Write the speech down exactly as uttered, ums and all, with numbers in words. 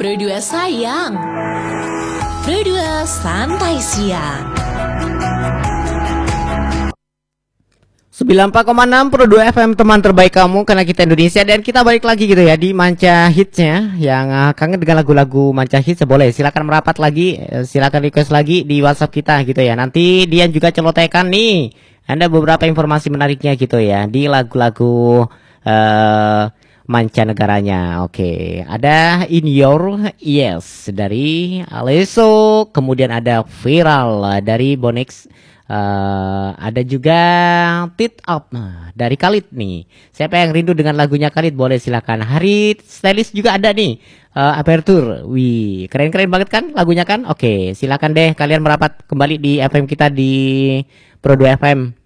Pro dua sayang, Pro dua santai siang. sembilan puluh empat koma enam Pro dua F M, teman terbaik kamu, karena kita Indonesia. Dan kita balik lagi gitu ya di Manca Hitsnya. Yang uh, kangen dengan lagu-lagu Manca Hits, boleh silakan merapat lagi, silakan request lagi di WhatsApp kita gitu ya. Nanti Dian juga celotekan nih, ada beberapa informasi menariknya gitu ya di lagu-lagu uh, mancanegaranya. Oke, ada In Your Yes dari Alesso, kemudian ada Viral dari Bonex. Uh, ada juga Tit Up nah, dari Khalid nih. Siapa yang rindu dengan lagunya Khalid, boleh silakan. Hari Stylish juga ada nih, uh, Aperture. Wih, keren-keren banget kan lagunya kan. Oke, silakan deh kalian merapat kembali di F M kita di Pro dua F M.